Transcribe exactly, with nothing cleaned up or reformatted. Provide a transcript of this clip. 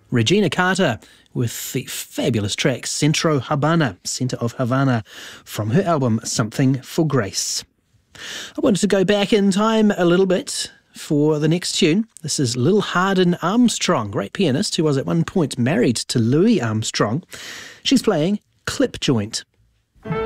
Regina Carter with the fabulous track Centro Habana, Centre of Havana, from her album Something for Grace. I wanted to go back in time a little bit for the next tune. This is Lil Hardin Armstrong, great pianist who was at one point married to Louis Armstrong. She's playing Clip Joint.